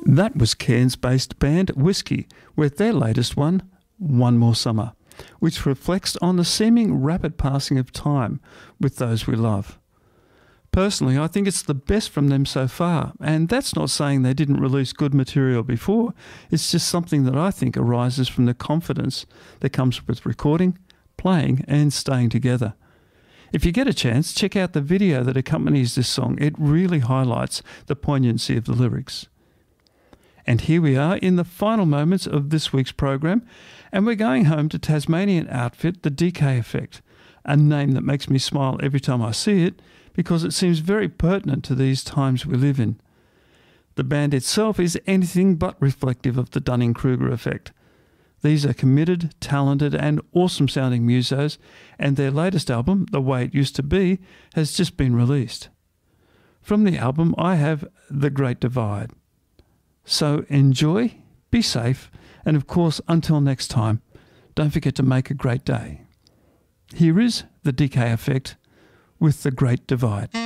That was Cairns-based band Whiskey with their latest one, One More Summer, which reflects on the seeming rapid passing of time with those we love. Personally, I think it's the best from them so far, and that's not saying they didn't release good material before. It's just something that I think arises from the confidence that comes with recording, playing and staying together. If you get a chance, check out the video that accompanies this song. It really highlights the poignancy of the lyrics. And here we are in the final moments of this week's program, and we're going home to Tasmanian outfit The Decay Effect, a name that makes me smile every time I see it because it seems very pertinent to these times we live in. The band itself is anything but reflective of the Dunning-Kruger effect. These are committed, talented and awesome-sounding musos, and their latest album, The Way It Used to Be, has just been released. From the album, I have The Great Divide. So enjoy, be safe, and of course, until next time, don't forget to make a great day. Here is The Decay Effect with The Great Divide.